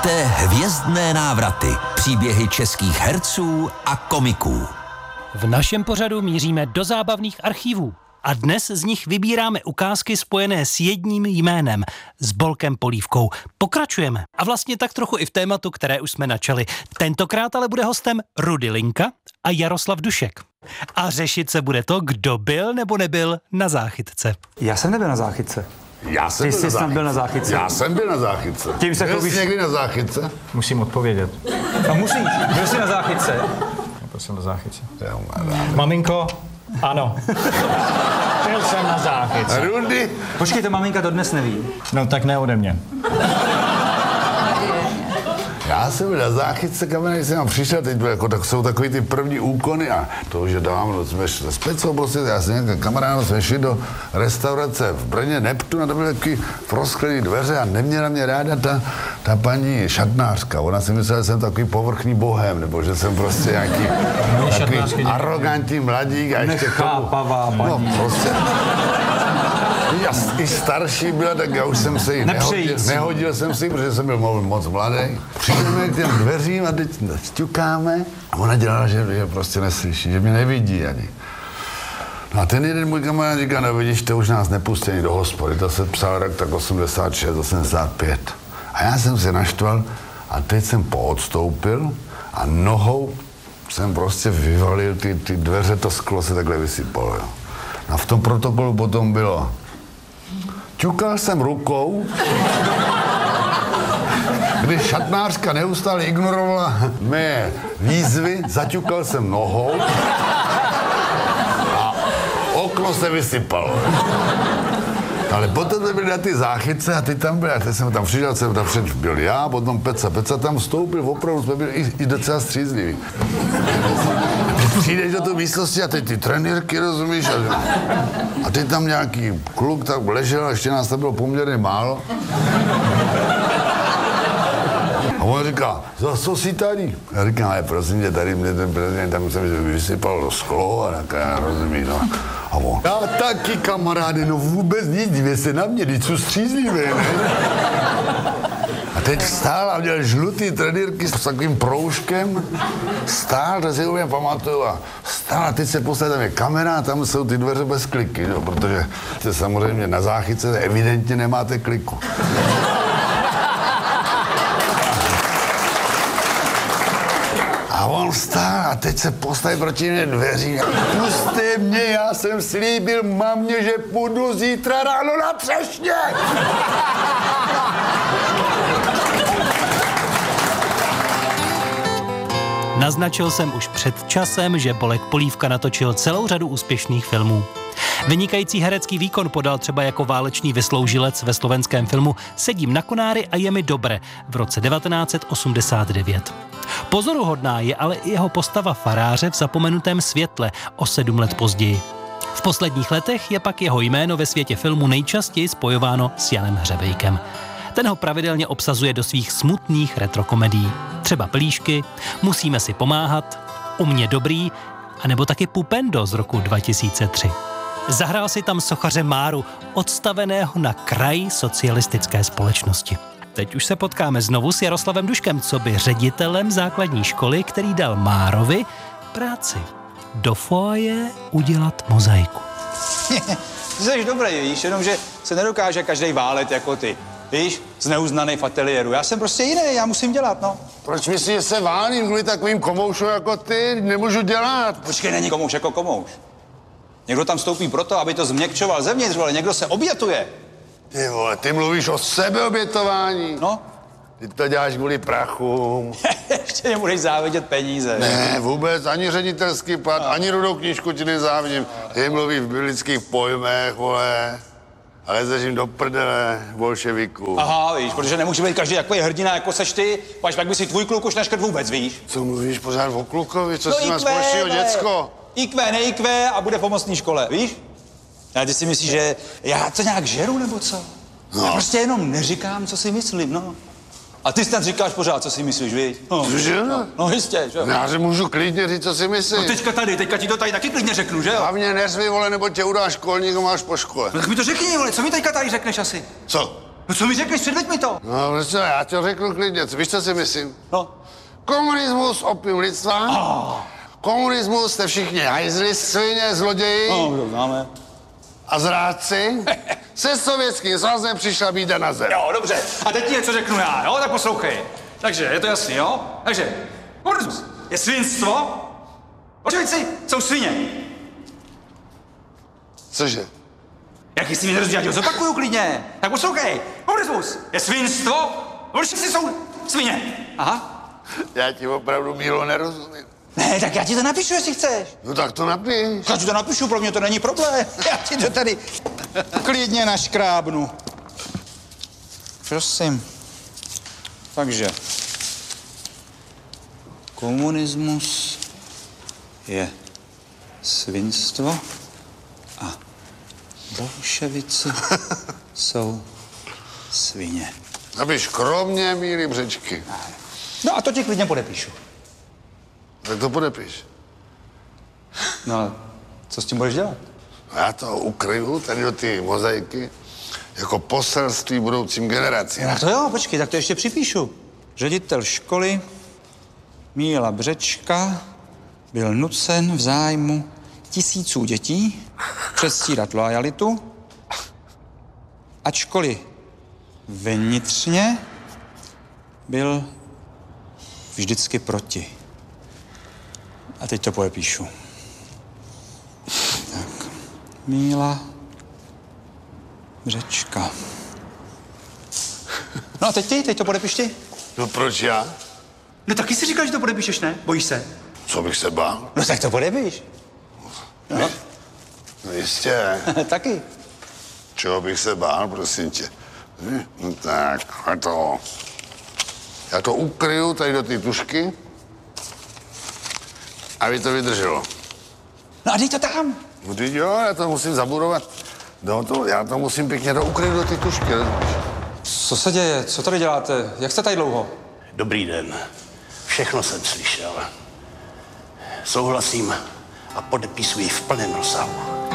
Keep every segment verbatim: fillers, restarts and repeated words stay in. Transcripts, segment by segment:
Čtěte Hvězdné návraty, příběhy českých herců a komiků. V našem pořadu míříme do zábavných archívů a dnes z nich vybíráme ukázky spojené s jedním jménem, s Bolkem Polívkou. Pokračujeme a vlastně tak trochu i v tématu, které už jsme načali. Tentokrát ale bude hostem Rudy Linka a Jaroslav Dušek. A řešit se bude to, kdo byl nebo nebyl na záchytce. Já jsem nebyl na záchytce. Já jsem Ty byl, jsi na snad záchytce. byl na záchytce. Já jsem byl na záchytce. Tím se byl chlubíš... jsi někdy na záchytce? Musím odpovědět. No musíš. Byl jsi na záchytce? Byl jsem na záchytce. Maminko, ano. Byl jsem na záchytce. Rudy? Počkejte, maminka to dnes neví. No tak ne ode mě. Já jsem byl na záchytce, kamarád, jsem tam přišel, teď jako, tak jsou takový ty první úkony a to, že dávno jsme šli speciál, prostě já jsem nějaká kamarád, jsme šli do restaurace v Brně Neptun a to byly takový prosklený dveře a neměla mě ráda ta, ta paní šatnářka. Ona si myslela, že jsem takový povrchní bohem, nebo že jsem prostě nějaký takový arrogantní mladík a ještě k tomu... Nechápavá paní. No, prostě... Já i starší byla, tak já už jsem se jí nehodil, nehodil jsem si, protože jsem byl moc mladý. Přijdeme k těm dveřím a teď šťukáme a ona dělala, že, že prostě neslyší, že mě nevidí ani. No a ten jeden můj kamarád říká, no vidíš, to už nás nepustí ani do hospody, to se psal rok tak osmdesát šest, osmdesát pět. A já jsem se naštval a teď jsem poodstoupil a nohou jsem prostě vyvalil ty, ty dveře, to sklo se takhle vysypalo. Jo. A v tom protokolu potom bylo: ťukal jsem rukou, když šatnářka neustále ignorovala mé výzvy, zaťukal jsem nohou a okno se vysypalo. Ale potom jsme byli na ty záchytce a ty tam byli, a teď jsem tam přišel, jsem tam před byl já, potom Peca. Peca tam vstoupil, opravdu jsme byli i, i docela střízliví. Přijdeš do tu místnosti a teď ty trenérky, rozumíš? A, a teď tam nějaký kluk tak ležel, a ještě nás tam bylo poměrně málo. A on říká, za co jsi tady? Já říkám, ale prosím tě, tady mě ten prezident tam jsem vysypal do sklo a tak já rozumím, no. A on, já taky, kamaráde, no vůbec nic, dívej se na mě, teď jsou střízlivé, ne? A teď stál a měl žlutý trenýrky s takovým proužkem, stál, to si umím pamatuju, a stál a teď se postavil, tam je kamera a tam jsou ty dveře bez kliky, no, protože to samozřejmě na záchytce evidentně nemáte kliku. A on stál a teď se postaví proti mě dveří. Puste mě, já jsem slíbil mamě, že půjdu zítra ráno na třešně. Naznačil jsem už před časem, že Bolek Polívka natočil celou řadu úspěšných filmů. Vynikající herecký výkon podal třeba jako válečný vysloužilec ve slovenském filmu Sedím na konári a je mi dobré v roce devatenáct set osmdesát devět. Pozoruhodná je ale i jeho postava faráře v Zapomenutém světle o sedm let později. V posledních letech je pak jeho jméno ve světě filmu nejčastěji spojováno s Janem Hřebejkem. Ten ho pravidelně obsazuje do svých smutných retrokomedií. Třeba Plíšky, Musíme si pomáhat, U mě dobrý, anebo taky Pupendo z roku dva tisíce tři. Zahrál si tam sochaře Máru, odstaveného na kraji socialistické společnosti. Teď už se potkáme znovu s Jaroslavem Duškem, coby ředitelem základní školy, který dal Márovi práci do foaje udělat mozaiku. Ty jsi dobrý, víš, jenomže se nedokáže každej válet jako ty. Víš, zneuznaný v ateliéru. Já jsem prostě jiný, já musím dělat, no. Proč myslíš, že se válím kvůli takovým komoušům jako ty? Nemůžu dělat. Počkej, není komouš jako komouš. Někdo tam vstoupí proto, aby to změkčoval zevnitř, ale někdo se obětuje. Ty vole, ty mluvíš o sebeobětování. No. Ty to děláš kvůli prachům. Ještě nebudeš závidět peníze. Ne, vůbec, ani ředitelský plat, no. Ani Rudou knížku ti nezávidím. Ty mluví v biblických pojmech, vole. Ale jim do prdele bolševiků. Aha, víš, protože nemůže být každý takový hrdina, jako seš ty, pač pak by si tvůj kluk už neškrt vůbec, víš. Co mluvíš pořád o klukovi, co no si má společného děcko? I Q, ne I Q a bude v pomocné škole, víš? A ty si myslíš, že já to nějak žeru, nebo co? No. Já prostě jenom neříkám, co si myslím, no. A ty snad říkáš pořád, co si myslíš, víš? No. Cože? No, no jistě, že jo. Já že můžu klidně říct, co si myslím. No teďka tady, teďka ti to tady taky klidně řeknu, že jo? Hlavně neřvi, vole, nebo tě udá školník a máš po škole. No tak mi to řekni, vole, co mi teďka tady řekneš asi? Co? No co mi řekneš, předveď mi to. No, co, já ti řeknu klidně, víš, co si myslím? No. Komunismus, opium lidstva. Oh. Komunismus, jste všichni hajzli, svině, zloději. No, to známe. A zrádci. Se Sovětským svazem přišla bída na zem. Jo, dobře. A teď ti něco řeknu já, jo? Tak poslouchej. Takže, je to jasný, jo? Takže, komunismus je svinstvo. Bolševici jsou svině. Cože? Jak jsi mi nerozdíl, já ti ho zopakuju klidně. Tak poslouchej. Komunismus je svinstvo. Bolševici jsou svině. Aha. Já ti opravdu, Mílo, nerozumím. Ne, tak já ti to napíšu, jestli chceš. No tak to napiš. Já ti to napíšu, pro mě to není problém. Já ti to tady klidně naškrábnu. Prosím. Takže. Komunismus je svinstvo a bolševici jsou svině. Napiš kromě Míry Břečky. No a to ti klidně podepíšu. Tak to podepiš. No a co s tím budeš dělat? Já to ukryju tady do ty mozaiky jako poselství budoucím generacím. No to jo, počkej, tak to ještě připíšu. Ředitel školy Míla Břečka byl nucen v zájmu tisíců dětí předstírat lojalitu, ačkoliv vnitřně byl vždycky proti. A teď to podepíšu. Tak, Míla Břečka. No a teď ty, teď to podepiš ty. No proč já? No taky si říkal, že to podepíšeš, ne? Bojíš se? Co bych se bál? No tak to podepiš. No. No jistě. Taky. Čeho bych se bál, prosím tě? No tak, a to... Já to ukryju tady do té tušky, aby to vydrželo. No a dej to tam. No teď jo, já to musím zaburovat. Do to, já to musím pěkně do ukryt do té tušky, rozumíš? Co se děje? Co tady děláte? Jak jste tady dlouho? Dobrý den. Všechno jsem slyšel. Souhlasím a podepisuji v plném rozsahu.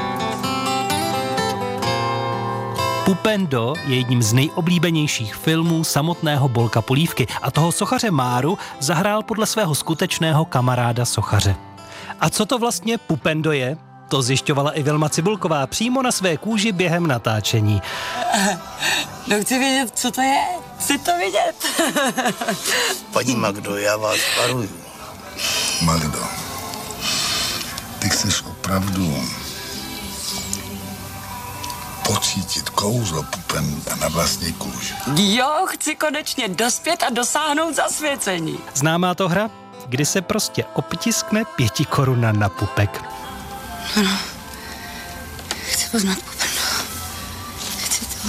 Pupendo je jedním z nejoblíbenějších filmů samotného Bolka Polívky a toho sochaře Máru zahrál podle svého skutečného kamaráda sochaře. A co to vlastně Pupendo je? To zjišťovala i Vilma Cibulková přímo na své kůži během natáčení. No chci vědět, co to je. Chci to vidět. Paní Magdo, já vás varuju. Magdo, ty chceš opravdu pocítit kouzlo Pupenda na vlastní kůži. Jo, chci konečně dospět a dosáhnout zasvěcení. Známá to hra, kdy se prostě obtiskne pěti koruna na pupek. Ano, chci poznat Pupendo. Chci to...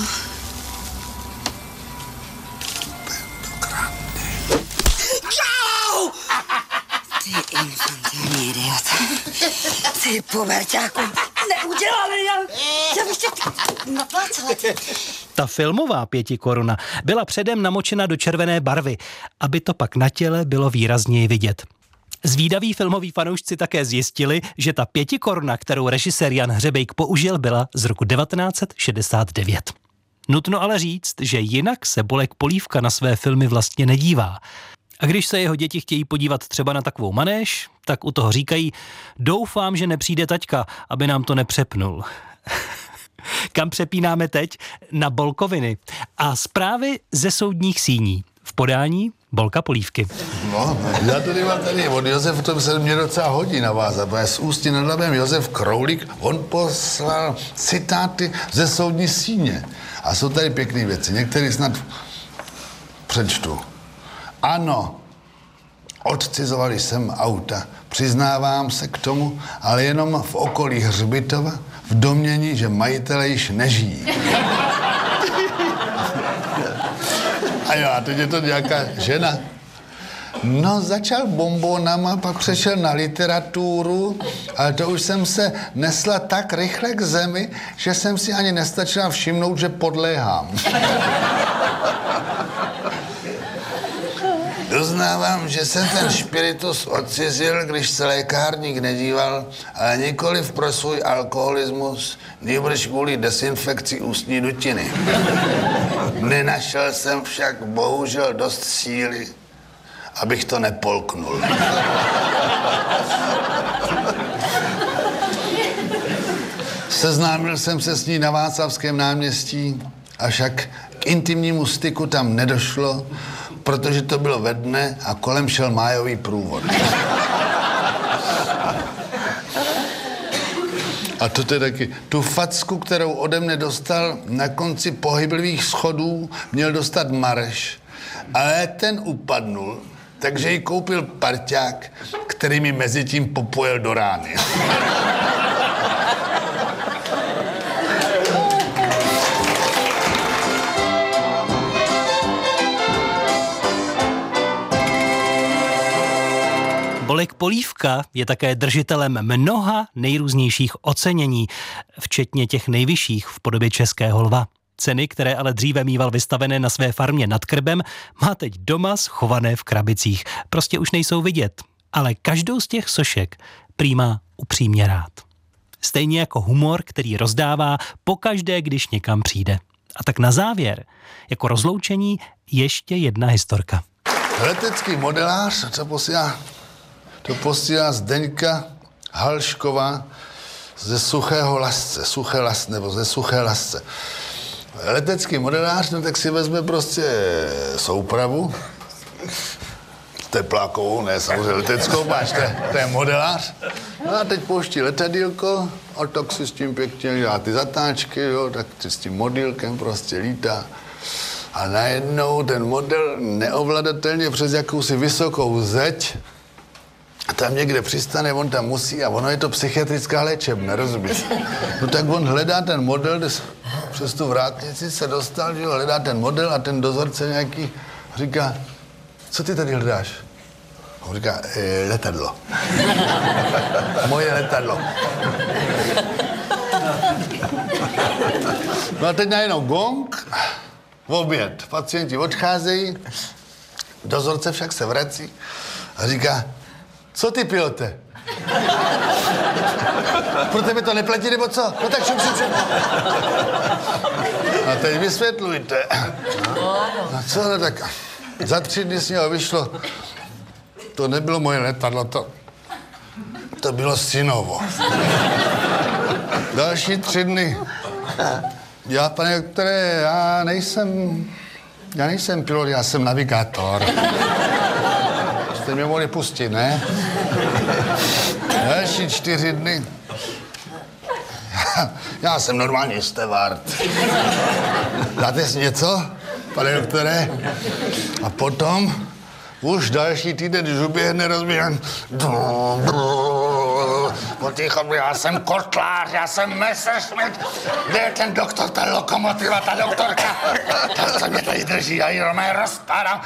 Pupendo grande. Čau! Ty infantilní idiot. Ty puberťáku. Neudělali, já, já bych tě naplácala. Ta filmová pěti koruna byla předem namočena do červené barvy, aby to pak na těle bylo výrazněji vidět. Zvídaví filmoví fanoušci také zjistili, že ta pěti koruna, kterou režisér Jan Hřebejk použil, byla z roku devatenáct set šedesát devět. Nutno ale říct, že jinak se Bolek Polívka na své filmy vlastně nedívá. A když se jeho děti chtějí podívat třeba na takovou manéž, tak u toho říkají: doufám, že nepřijde taťka, aby nám to nepřepnul. Kam přepínáme teď? Na Bolkoviny a zprávy ze soudních síní v podání Bolka Polívky. No, já tady mám tady od Josefa, to se mě docela hodí navázat, protože z Ústí nad Labem Josef Kroulík, on poslal citáty ze soudní síně. A jsou tady pěkné věci, některé snad přečtu. Ano, odcizovali jsem auta, přiznávám se k tomu, ale jenom v okolí Hřbitova, v domnění, že majitele již nežijí. A jo, a teď je to nějaká žena. No, začal bombonama, pak přešel na literaturu, ale to už jsem se nesla tak rychle k zemi, že jsem si ani nestačila všimnout, že podléhám. Doznávám, že jsem ten špiritus odcizil, když se lékárník nedíval, ale nikoliv pro svůj alkoholismus, nýbrž kvůli dezinfekci ústní dutiny. Nenašel jsem však bohužel dost síly, abych to nepolknul. Seznámil jsem se s ní na Václavském náměstí, avšak k intimnímu styku tam nedošlo, protože to bylo ve dne a kolem šel májový průvod. A to je taky. Tu facku, kterou ode mne dostal na konci pohyblivých schodů, měl dostat Mareš. Ale ten upadnul, takže ji koupil parťák, který mi mezi tím popojil do rány. Bolek Polívka je také držitelem mnoha nejrůznějších ocenění, včetně těch nejvyšších v podobě českého lva. Ceny, které ale dříve mýval vystavené na své farmě nad Krbem, má teď doma schované v krabicích. Prostě už nejsou vidět, ale každou z těch sošek prý má upřímně rád. Stejně jako humor, který rozdává pokaždé, když někam přijde. A tak na závěr, jako rozloučení, ještě jedna historka. Letecký modelář, co posílá, to posílá Zdeňka Halšková ze Suchého Lasce, Suché Las, nebo ze Suché Lasce. Letecký modelář, no tak si vezme prostě soupravu, teplákovou, ne samozřejmě leteckou, máš, to, to je modelář. No a teď pouští letadýlko, a tak si s tím pěkně dělá ty zatáčky, jo, tak si s tím modýlkem prostě lítá. A najednou ten model neovladatelně přes jakousi vysokou zeď a tam někde přistane, on tam musí a ono je to psychiatrická léčebna, rozumíš? No tak on hledá ten model, přes tu vrátnici se dostal, že jo, hledá ten model a ten dozorce nějaký říká, co ty tady hledáš? On říká, e, letadlo. Moje letadlo. No a teď najednou gong, v oběd, pacienti odcházejí, dozorce však se vrací a říká, co ty, pilote? Pro tebe to neplatí, nebo co? No tak šup, šup, šup. A teď vysvětlujte. No co, no tak za tři dny z něho vyšlo, to nebylo moje letadlo, to, to bylo synovo. Další tři dny. Já, pane doktore, já nejsem, já nejsem pilot, já jsem navigátor. Jste mě mohli pustit, ne? Další čtyři dny. Já, já jsem normální stevard. Dáte si něco, pane doktore? A potom už další týden, když uběhne, rozběhne. Poticho, já jsem kotlář, já jsem Messerschmitt. Kde je ten doktor, ta lokomotiva, ta doktorka? Ta, co mě tady drží, já ji rovně rozpadám.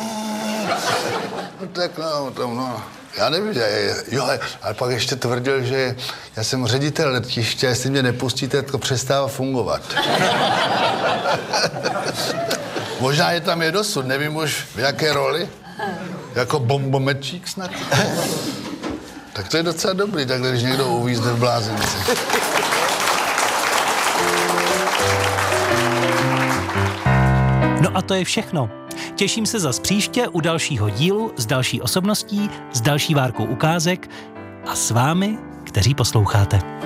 No tak no, tam no. Já nevím, jo, ale pak ještě tvrdil, že já jsem ředitel letiště, jestli mě nepustíte, to přestává fungovat. Možná je tam je dosud, nevím už v jaké roli. Jako bombomečík snad. Tak to je docela dobrý, takhle, když někdo uvízne v blázinci. No a to je všechno. Těším se zas příště u dalšího dílu s další osobností, s další várkou ukázek a s vámi, kteří posloucháte.